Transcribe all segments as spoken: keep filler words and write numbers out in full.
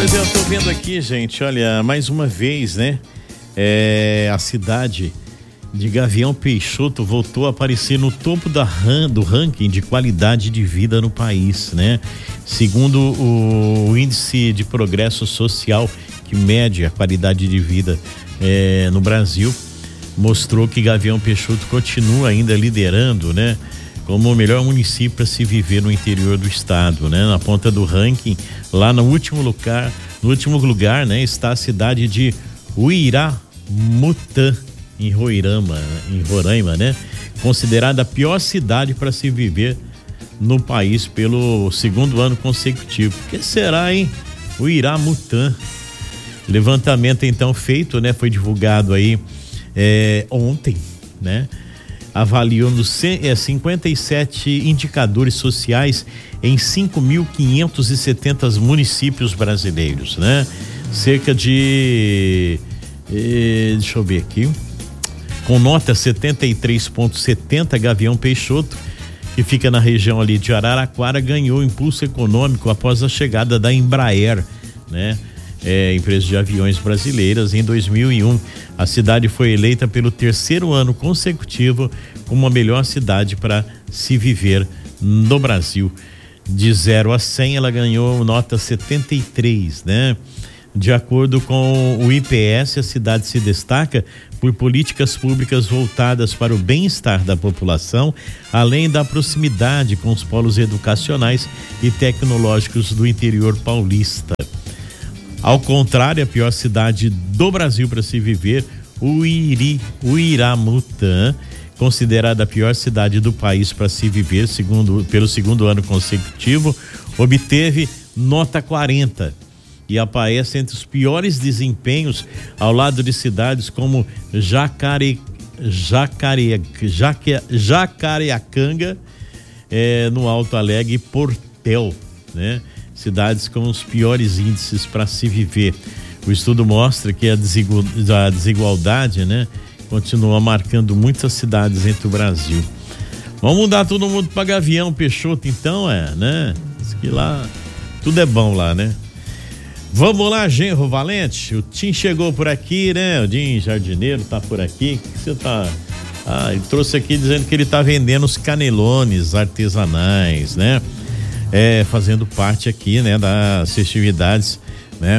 Pois é, eu tô vendo aqui, gente, olha, mais uma vez, né? É, a cidade de Gavião Peixoto voltou a aparecer no topo da, do ranking de qualidade de vida no país, né? Segundo o, o índice de progresso social que mede a qualidade de vida é, no Brasil, mostrou que Gavião Peixoto continua ainda liderando, né? Como o melhor município para se viver no interior do estado, né? Na ponta do ranking, lá no último lugar, no último lugar, né? Está a cidade de Uiramutã, em Roraima, em Roraima, né? Considerada a pior cidade para se viver no país pelo segundo ano consecutivo. O que será, hein? Uiramutã. Levantamento então feito, né? Foi divulgado aí é, ontem, né? Avaliou nos é, cinquenta e sete indicadores sociais em cinco mil quinhentos e setenta municípios brasileiros, né? Cerca de eh, deixa eu ver aqui, com nota setenta e três ponto setenta, Gavião Peixoto, que fica na região ali de Araraquara, ganhou impulso econômico após a chegada da Embraer, né? É, empresa de aviões brasileiras. Em dois mil e um, a cidade foi eleita pelo terceiro ano consecutivo como a melhor cidade para se viver no Brasil. De zero a cem, ela ganhou nota setenta e três, né? De acordo com o I P S, a cidade se destaca por políticas públicas voltadas para o bem-estar da população, além da proximidade com os polos educacionais e tecnológicos do interior paulista. Ao contrário, a pior cidade do Brasil para se viver, Uiri, Uiramutã, considerada a pior cidade do país para se viver, segundo, pelo segundo ano consecutivo, obteve nota quarenta e aparece entre os piores desempenhos, ao lado de cidades como Jacare, Jacare, Jaque, Jacareacanga, é, no Alto Alegre e Portel, né? Cidades com os piores índices para se viver. O estudo mostra que a, desigual, a desigualdade, né, continua marcando muitas cidades entre o Brasil. Vamos mudar todo mundo para Gavião Peixoto, então, é, né? Diz que lá tudo é bom lá, né? Vamos lá, Genro Valente. O Tim chegou por aqui, né? O Tim Jardineiro tá por aqui. O que você tá? Ah, ele trouxe aqui dizendo que ele tá vendendo os canelones artesanais, né? É, fazendo parte aqui, né, das festividades, né,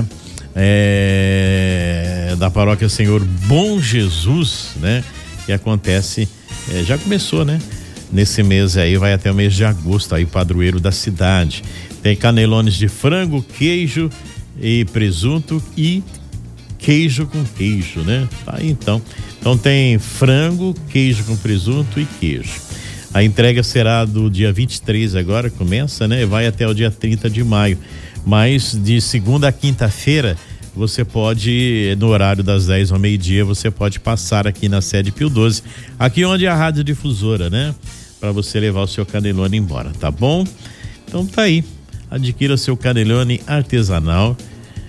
é, da paróquia Senhor Bom Jesus, né, que acontece, é, já começou, né, nesse mês aí, vai até o mês de agosto, aí, padroeiro da cidade. Tem canelones de frango, queijo e presunto e queijo com queijo, né, tá aí então. Então tem frango, queijo com presunto e queijo. A entrega será do dia vinte e três agora, começa, né? Vai até o dia trinta de maio. Mas de segunda a quinta-feira, você pode, no horário das dez ao meio-dia, você pode passar aqui na sede Pio doze, aqui onde é a Rádio Difusora, né? Para você levar o seu canelone embora, tá bom? Então tá aí. Adquira seu canelone artesanal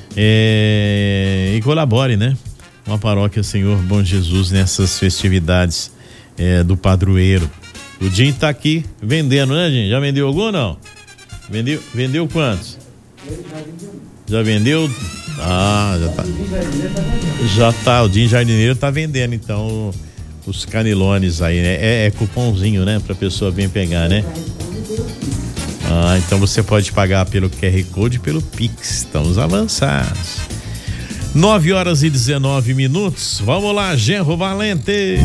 é, e colabore, né? Com a paróquia Senhor Bom Jesus nessas festividades é, do padroeiro. O Jim tá aqui vendendo, né, Jim? Já vendeu algum ou não? Vendeu, vendeu quantos? Já vendeu? Ah, já tá. Já tá, o Jim Jardineiro tá vendendo, então, os canelones aí, né? É, é cupomzinho, né? Pra pessoa vir pegar, né? Ah, então você pode pagar pelo Q R Code e pelo Pix. Estamos avançados. nove horas e dezenove minutos. Vamos lá, Genro Valente.